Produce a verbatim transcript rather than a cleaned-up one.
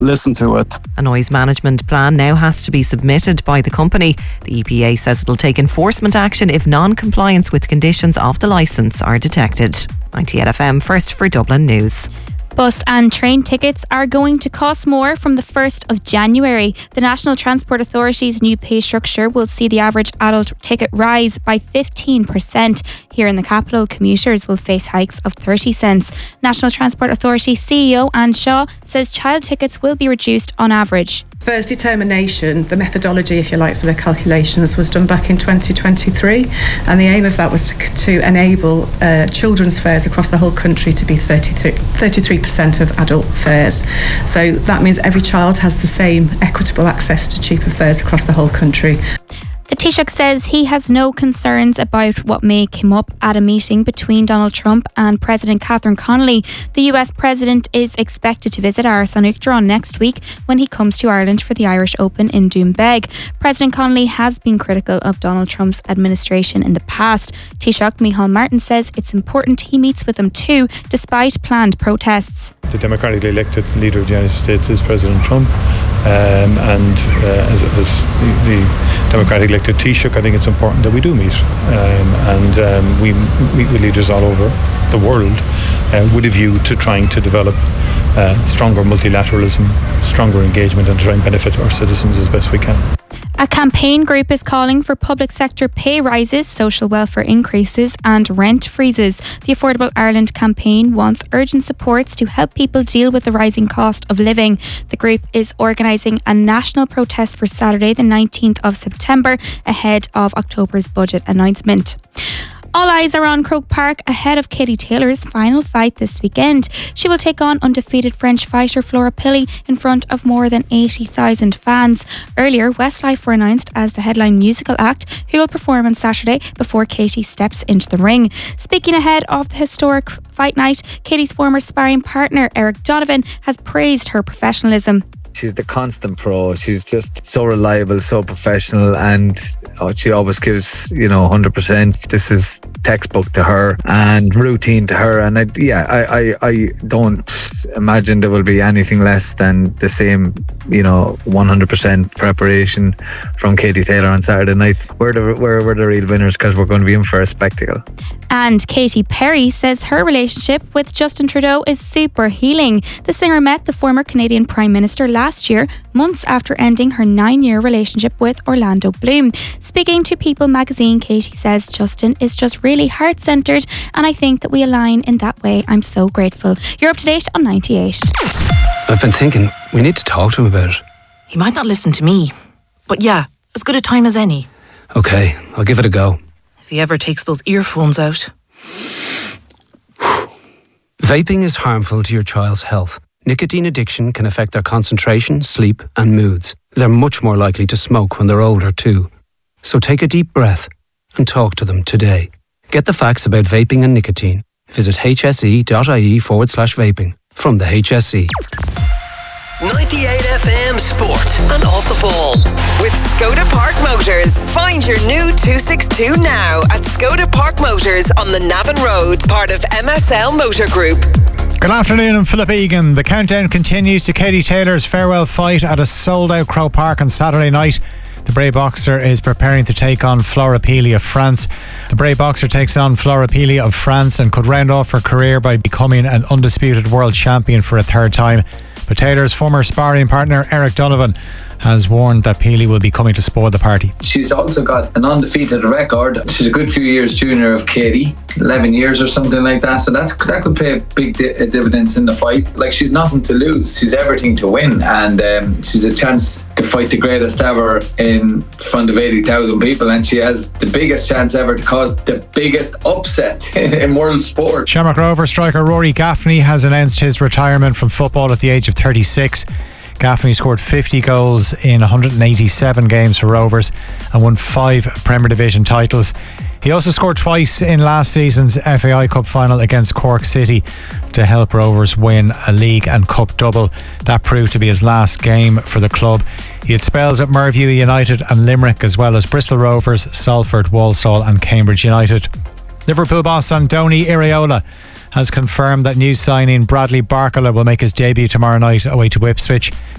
listen to it. A noise management plan now has to be submitted by the company. The E P A says it'll take enforcement action if non-compliance with conditions of the licence are detected. ninety-eight F M, first for Dublin News. Bus and train tickets are going to cost more from the first of January. The National Transport Authority's new pay structure will see the average adult ticket rise by fifteen percent. Here in the capital, commuters will face hikes of thirty cents. National Transport Authority C E O Anne Shaw says child tickets will be reduced on average. Fares determination, the methodology, if you like, for the calculations was done back in twenty twenty-three, and the aim of that was to, to enable uh, children's fares across the whole country to be thirty-three percent of adult fares. So that means every child has the same equitable access to cheaper fares across the whole country. The Taoiseach says he has no concerns about what may come up at a meeting between Donald Trump and President Catherine Connolly. The U S President is expected to visit Áras an Uachtaráin next week when he comes to Ireland for the Irish Open in Doonbeg. President Connolly has been critical of Donald Trump's administration in the past. Taoiseach Micheál Martin says it's important he meets with him too, despite planned protests. The democratically elected leader of the United States is President Trump, um, and uh, as, as the, the democratically elected Taoiseach, I think it's important that we do meet, um, and um, we meet with leaders all over the world uh, with a view to trying to develop uh, stronger multilateralism, stronger engagement, and try and benefit our citizens as best we can. A campaign group is calling for public sector pay rises, social welfare increases and rent freezes. The Affordable Ireland campaign wants urgent supports to help people deal with the rising cost of living. The group is organising a national protest for Saturday the nineteenth of September ahead of October's budget announcement. All eyes are on Croke Park ahead of Katie Taylor's final fight this weekend. She will take on undefeated French fighter Flora Pili in front of more than eighty thousand fans. Earlier, Westlife were announced as the headline musical act who will perform on Saturday before Katie steps into the ring. Speaking ahead of the historic fight night, Katie's former sparring partner Eric Donovan has praised her professionalism. She's the constant pro. She's just so reliable, so professional, and oh, she always gives, you know, one hundred percent. This is textbook to her and routine to her. And I, yeah, I, I, I don't imagine there will be anything less than the same, you know, one hundred percent preparation from Katie Taylor on Saturday night. We're the, we're, we're the real winners because we're going to be in for a spectacle. And Katy Perry says her relationship with Justin Trudeau is super healing. The singer met the former Canadian Prime Minister last year, months after ending her nine-year relationship with Orlando Bloom. Speaking to People magazine, Katy says Justin is just really heart-centred, and I think that we align in that way. I'm so grateful. You're up to date on ninety-eight. I've been thinking we need to talk to him about it. He might not listen to me, but yeah, as good a time as any. Okay, I'll give it a go. If he ever takes those earphones out. Vaping is harmful to your child's health. Nicotine addiction can affect their concentration, sleep and moods. They're much more likely to smoke when they're older too. So take a deep breath and talk to them today. Get the facts about vaping and nicotine. Visit hse.ie forward slash vaping. From the H S E. ninety-eight F M Sport and Off the Ball with Skoda Park Motors. Find your new two sixty-two now at Skoda Park Motors on the Navan Road, part of M S L Motor Group. Good afternoon, I'm Philip Egan. The countdown continues to Katie Taylor's farewell fight at a sold-out Croke Park on Saturday night. The Bray boxer is preparing to take on Flora Pili of France. The Bray boxer takes on Flora Pili of France and could round off her career by becoming an undisputed world champion for a third time. But Taylor's former sparring partner Eric Donovan has warned that Pili will be coming to spoil the party. She's also got an undefeated record. She's a good few years junior of Katie, eleven years or something like that. So that's that could pay big di- dividends in the fight. Like, she's nothing to lose. She's everything to win, and um, she's a chance to fight the greatest ever in front of eighty thousand people, and she has the biggest chance ever to cause the biggest upset in world sport. Shamrock Rovers striker Rory Gaffney has announced his retirement from football at the age of thirty-six. Gaffney scored fifty goals in one hundred eighty-seven games for Rovers and won five Premier Division titles. He also scored twice in last season's F A I Cup final against Cork City to help Rovers win a league and cup double. That proved to be his last game for the club. He had spells at Merview United and Limerick, as well as Bristol Rovers, Salford, Walsall and Cambridge United. Liverpool boss Andoni Iraola has confirmed that new signing Bradley Barcola will make his debut tomorrow night away to Ipswich.